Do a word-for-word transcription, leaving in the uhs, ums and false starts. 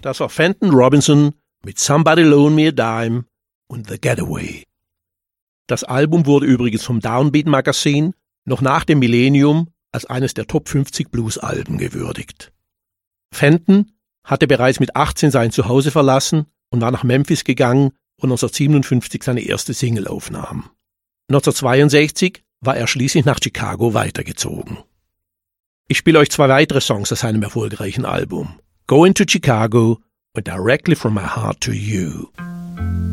Das war Fenton Robinson mit Somebody Loan Me a Dime und The Getaway. Das Album wurde übrigens vom Downbeat Magazin noch nach dem Millennium als eines der Top fünfzig Blues-Alben gewürdigt. Fenton hatte bereits mit achtzehn sein Zuhause verlassen und war nach Memphis gegangen, wo neunzehnhundertsiebenundfünfzig seine erste Single aufnahm. neunzehnhundertzweiundsechzig war er schließlich nach Chicago weitergezogen. Ich spiele euch zwei weitere Songs aus seinem erfolgreichen Album: Going to Chicago und Directly from My Heart to You.